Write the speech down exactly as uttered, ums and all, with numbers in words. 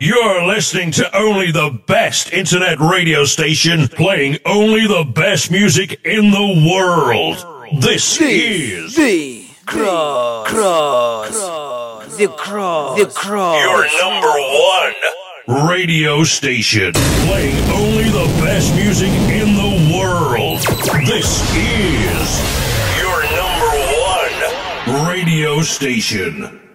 You're listening to only the best internet radio station playing only the best music in the world. This the, is the Cross, Cross, the Cross, the Cross. Your number one radio station playing only the best music in the world. This is your number one radio station.